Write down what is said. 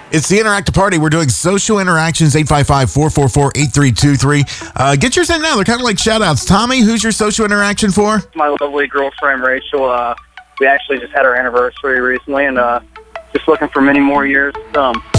It's the Interactive Party. We're doing social interactions, 855-444-8323. Get yours in now. They're kind of like shout-outs. Tommy, who's your social interaction for? My lovely girlfriend, Rachel. We actually just had our anniversary recently, and just looking for many more years to come.